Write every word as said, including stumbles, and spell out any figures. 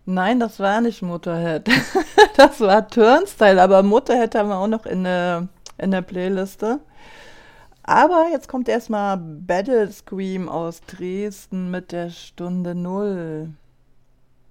Nein, das war nicht Motorhead. Das war Turnstile, aber Motorhead haben wir auch noch in der, in der Playliste. Aber jetzt kommt erstmal Battle Scream aus Dresden mit der Stunde Null.